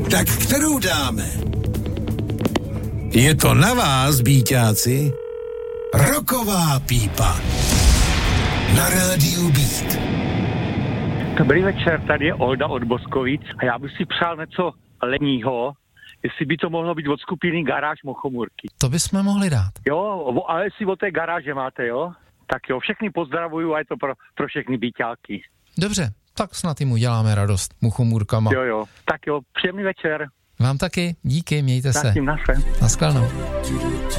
Tak kterou dáme? Je to na vás, býťáci. Rocková pípa. Na rádiu Beat. Dobrý večer, tady je Olda od Boskovic a já bych si přál něco lenního, jestli by to mohlo být od skupiny Garáž Mochomůrky. To bychom mohli dát. Jo, ale jestli od té garáže máte, jo? Tak jo, všechny pozdravuju a je to pro všechny býťáky. Dobře, tak snad jim uděláme radost Muchomůrkama. Jo, tak jo, příjemný večer. Vám taky, díky, mějte se. Naschledanou. Naschledanou.